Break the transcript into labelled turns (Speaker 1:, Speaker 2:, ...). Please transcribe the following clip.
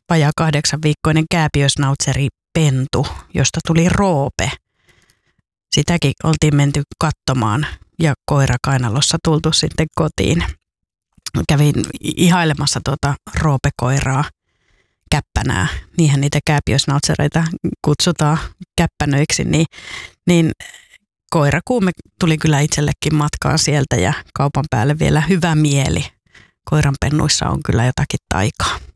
Speaker 1: vajaa 8-viikkoinen kääpiösnautseri pentu, josta tuli Roope. Sitäkin oltiin menty katsomaan ja koira kainalossa tultu sitten kotiin. Kävin ihailemassa Roope-koiraa, käppänää. Niinhän niitä kääpiösnautsereita kutsutaan käppänöiksi. Niin koirakuume tuli kyllä itsellekin matkaan sieltä ja kaupan päälle vielä hyvä mieli. Koiranpennuissa on kyllä jotakin taikaa.